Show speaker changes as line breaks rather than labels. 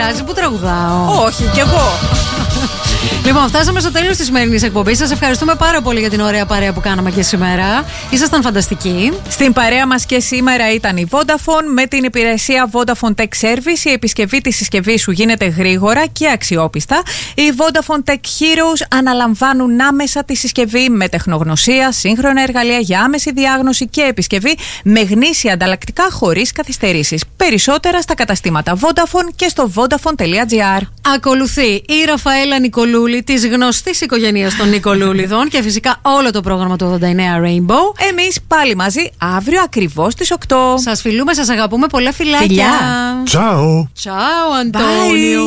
πειράζει που τραγουδάω.
Όχι, κι εγώ.
Λοιπόν, φτάσαμε στο τέλος της σημερινής εκπομπής. Σας ευχαριστούμε πάρα πολύ για την ωραία παρέα που κάναμε και σήμερα. Ήσασταν φανταστικοί.
Στην παρέα μας και σήμερα ήταν η Vodafone με την υπηρεσία Vodafone Tech Service. Η επισκευή της συσκευής σου γίνεται γρήγορα και αξιόπιστα. Οι Vodafone Tech Heroes αναλαμβάνουν άμεσα τη συσκευή με τεχνογνωσία, σύγχρονα εργαλεία για άμεση διάγνωση και επισκευή με γνήσια ανταλλακτικά χωρίς καθυστερήσεις. Περισσότερα στα καταστήματα Vodafone και στο vodafone.gr.
Ακολουθεί η Ραφαέλα Νικολούλη της γνωστής οικογένειας των Νικολούλιδων και φυσικά όλο το πρόγραμμα του 89 Rainbow.
Εμείς πάλι μαζί αύριο ακριβώς στις 8.
Σας φιλούμε, σας αγαπούμε, πολλά φιλάκια.
Φιλιά.
Ciao.
Ciao, Αντώνιο.